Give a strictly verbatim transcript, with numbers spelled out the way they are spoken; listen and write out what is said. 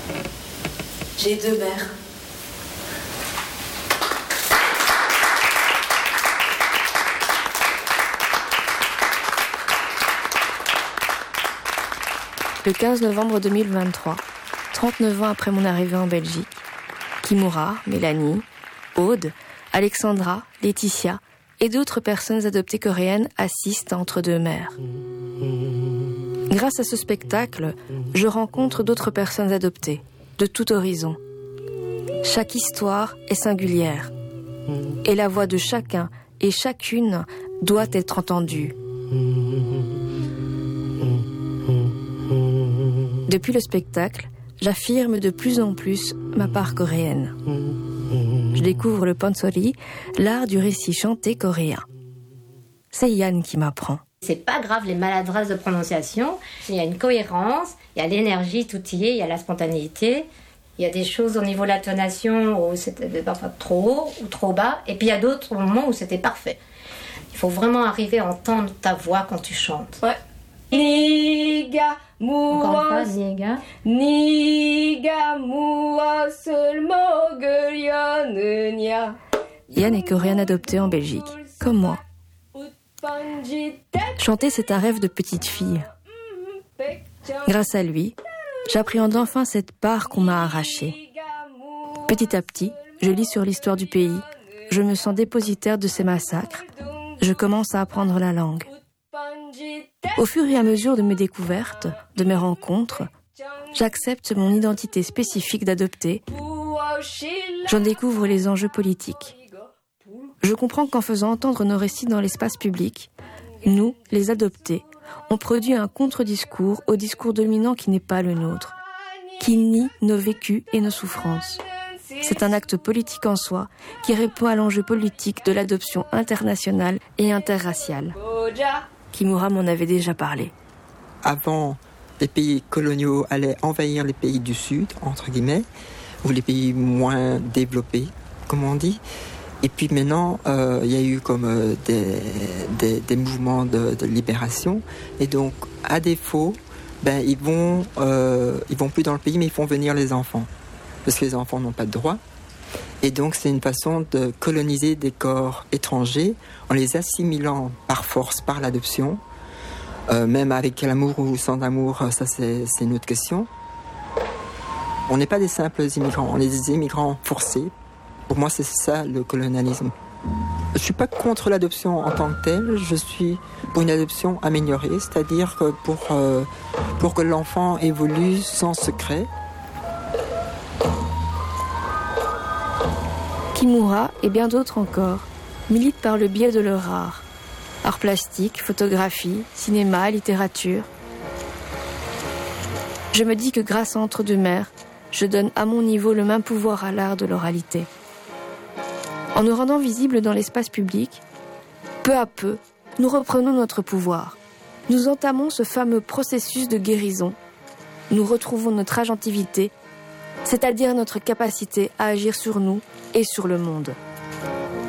J'ai deux mères. Le quinze novembre deux mille vingt-trois, trente-neuf ans après mon arrivée en Belgique, Kimura, Mélanie, Aude, Alexandra, Laetitia et d'autres personnes adoptées coréennes assistent à Entre deux mers. Grâce à ce spectacle, je rencontre d'autres personnes adoptées, de tout horizon. Chaque histoire est singulière, et la voix de chacun et chacune doit être entendue. Depuis le spectacle, j'affirme de plus en plus ma part coréenne. Je découvre le pansori, l'art du récit chanté coréen. C'est Yann qui m'apprend. C'est pas grave les maladresses de prononciation, il y a une cohérence, il y a l'énergie, tout y est, il y a la spontanéité. Il y a des choses au niveau de l'intonation où c'était parfois trop haut ou trop bas, et puis il y a d'autres moments où c'était parfait. Il faut vraiment arriver à entendre ta voix quand tu chantes. Ouais. Niga muwas niga niga muwasul moguryanunya. Yann est coréen adopté en Belgique, comme moi. Chanter, c'est un rêve de petite fille. Grâce à lui, j'appréhende enfin cette part qu'on m'a arrachée. Petit à petit, je lis sur l'histoire du pays, je me sens dépositaire de ces massacres, je commence à apprendre la langue. Au fur et à mesure de mes découvertes, de mes rencontres, j'accepte mon identité spécifique d'adopté. J'en découvre les enjeux politiques. Je comprends qu'en faisant entendre nos récits dans l'espace public, nous, les adoptés, on produit un contre-discours au discours dominant qui n'est pas le nôtre, qui nie nos vécus et nos souffrances. C'est un acte politique en soi qui répond à l'enjeu politique de l'adoption internationale et interraciale. Kimura m'en avait déjà parlé. Avant, les pays coloniaux allaient envahir les pays du Sud, entre guillemets, ou les pays moins développés, comme on dit. Et puis maintenant, euh, il y a eu comme euh, des, des, des mouvements de, de libération. Et donc, à défaut, ben, ils vont, euh, ils vont plus dans le pays, mais ils font venir les enfants. Parce que les enfants n'ont pas de droit. Et donc, c'est une façon de coloniser des corps étrangers en les assimilant par force, par l'adoption. Euh, même avec l'amour ou sans amour, ça, c'est, c'est une autre question. On n'est pas des simples immigrants, on est des immigrants forcés. Pour moi, c'est ça, le colonialisme. Je ne suis pas contre l'adoption en tant que telle, je suis pour une adoption améliorée, c'est-à-dire que pour, euh, pour que l'enfant évolue sans secret. Kimura et bien d'autres encore militent par le biais de leur art. Art plastique, photographie, cinéma, littérature. Je me dis que grâce à Entre deux mers, je donne à mon niveau le même pouvoir à l'art de l'oralité. En nous rendant visibles dans l'espace public, peu à peu, nous reprenons notre pouvoir. Nous entamons ce fameux processus de guérison. Nous retrouvons notre agentivité, c'est-à-dire notre capacité à agir sur nous et sur le monde.